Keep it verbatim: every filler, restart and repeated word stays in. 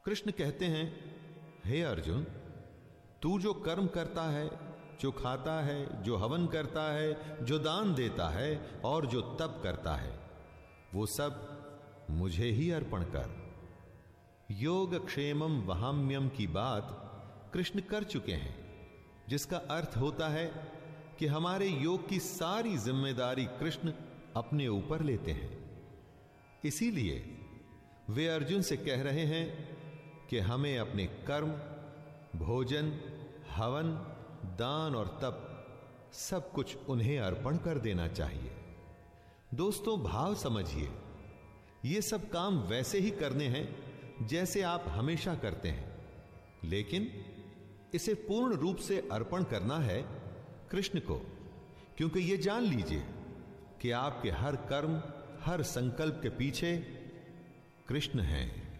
कृष्ण कहते हैं, हे अर्जुन, तू जो कर्म करता है, जो खाता है, जो हवन करता है, जो दान देता है और जो तप करता है, वो सब मुझे ही अर्पण कर। योग क्षेमम वहाम्यम की बात कृष्ण कर चुके हैं, जिसका अर्थ होता है कि हमारे योग की सारी जिम्मेदारी कृष्ण अपने ऊपर लेते हैं। इसीलिए वे अर्जुन से कह रहे हैं कि हमें अपने कर्म, भोजन, हवन, दान और तप सब कुछ उन्हें अर्पण कर देना चाहिए। दोस्तों, भाव समझिए, ये सब काम वैसे ही करने हैं जैसे आप हमेशा करते हैं, लेकिन इसे पूर्ण रूप से अर्पण करना है कृष्ण को, क्योंकि ये जान लीजिए कि आपके हर कर्म, हर संकल्प के पीछे कृष्ण हैं।